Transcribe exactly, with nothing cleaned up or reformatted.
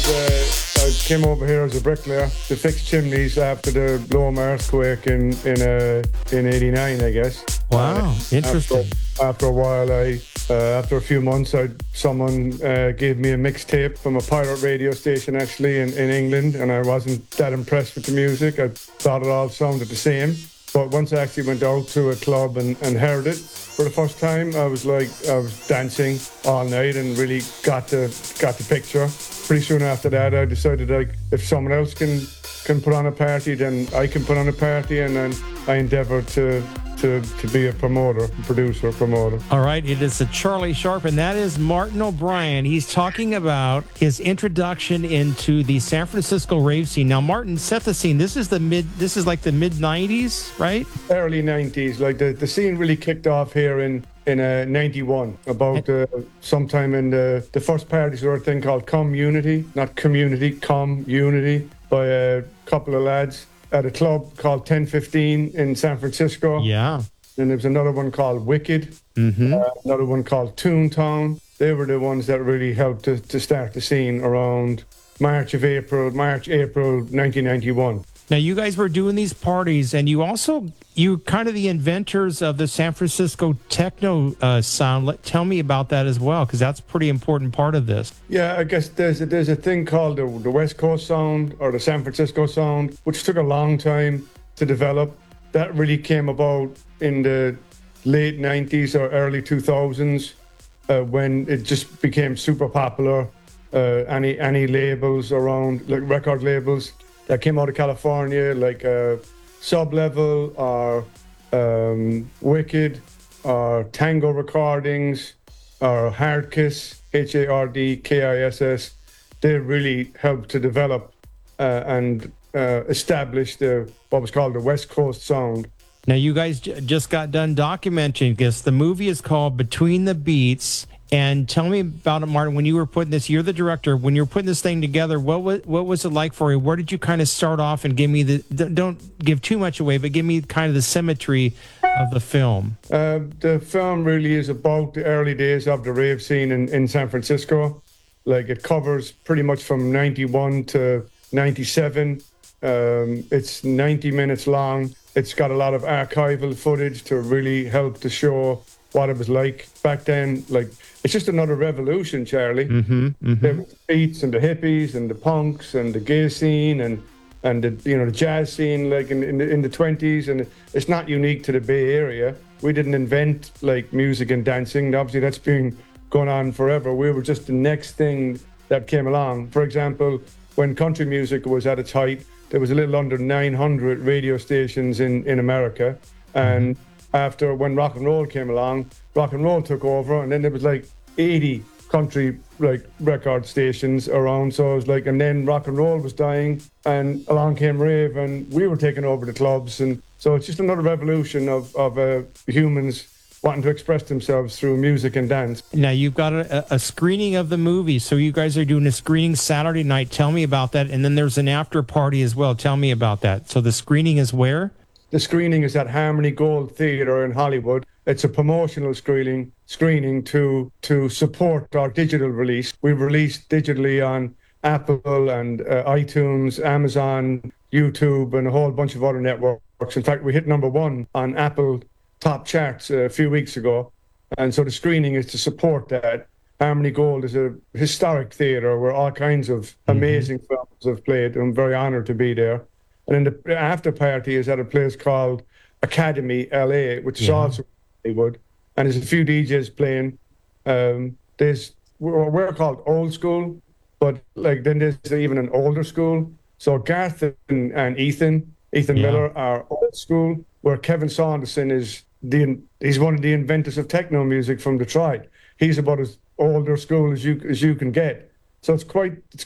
was uh, I came over here as a bricklayer to fix chimneys after the Loma earthquake in in uh, in eighty-nine, I guess. Wow, uh, interesting. After, after a while, I uh, after a few months, I someone uh, gave me a mixtape from a pirate radio station actually in, in England, and I wasn't that impressed with the music. I thought it all sounded the same. But once I actually went out to a club and, and heard it for the first time, I was like, I was dancing all night and really got the got the picture. Pretty soon after that, I decided like if someone else can can put on a party, then I can put on a party, and then I endeavored to to to be a promoter, producer, promoter. All right, it is a Charlie Sharp, and that is Martin O'Brien. He's talking about his introduction into the San Francisco rave scene. Now, Martin, set the scene. This is the mid. This is like the mid nineties, right? Early nineties. Like the, the scene really kicked off here in in uh, ninety-one. About uh, sometime in the the first parties were a thing called Community, not Community, Community, by a couple of lads at a club called ten fifteen in San Francisco. Yeah. And there was another one called Wicked, Mm-hmm. uh, another one called Toontown. They were the ones that really helped to, to start the scene around March of April, March, April nineteen ninety-one. Now, you guys were doing these parties, and you also, you kind of the inventors of the San Francisco techno uh, sound. Let, tell me about that as well, because that's a pretty important part of this. Yeah, I guess there's a, there's a thing called the, the West Coast sound or the San Francisco sound, which took a long time to develop. That really came about in the late nineties or early two thousands uh, when it just became super popular. Uh, any any labels around, like record labels that came out of California, like uh, Sub-Level or um, Wicked or Tango Recordings or Hardkiss, H A R D K I S S, they really helped to develop uh, and uh, establish the what was called the West Coast sound. Now, you guys j- just got done documenting this. The movie is called Between the Beats. And tell me about it, Martin. When you were putting this, you're the director. When you were putting this thing together, what was what was it like for you? Where did you kind of start off and give me the? Don't give too much away, but give me kind of the symmetry of the film. Uh, the film really is about the early days of the rave scene in, in San Francisco. Like it covers pretty much from ninety-one to ninety-seven. Um, it's ninety minutes long. It's got a lot of archival footage to really help to show what it was like back then. Like, it's just another revolution, Charlie. Mm-hmm, mm-hmm. There was the beats and the hippies and the punks and the gay scene and and the you know the jazz scene like in in the, in the twenties, and it's not unique to the Bay Area. We didn't invent like music and dancing. Obviously, that's been going on forever. We were just the next thing that came along. For example, when country music was at its height, there was a little under nine hundred radio stations in in America, and after when rock and roll came along, rock and roll took over, and then there was like eighty country like record stations around. So it was like, and then rock and roll was dying, and along came rave, and we were taking over the clubs, and so it's just another revolution of of uh, humans wanting to express themselves through music and dance. Now, you've got a, a screening of the movie, so you guys are doing a screening Saturday night. Tell me about that, and then there's an after party as well. Tell me about that. So the screening is where? The screening is at Harmony Gold Theatre in Hollywood. It's a promotional screening screening to to support our digital release. We've released digitally on Apple and uh, iTunes, Amazon, YouTube, and a whole bunch of other networks. In fact, we hit number one on Apple top charts a few weeks ago. And so the screening is to support that. Harmony Gold is a historic theatre where all kinds of amazing mm-hmm. films have played. I'm very honoured to be there. And then the after party is at a place called Academy L A, which is yeah. also Hollywood. And there's a few D Js playing. Um, there's we're, we're called old school, but like then there's even an older school. So Garth and, and Ethan, Ethan yeah. Miller are old school, where Kevin Saunderson is the he's one of the inventors of techno music from Detroit. He's about as older school as you as you can get. So it's quite it's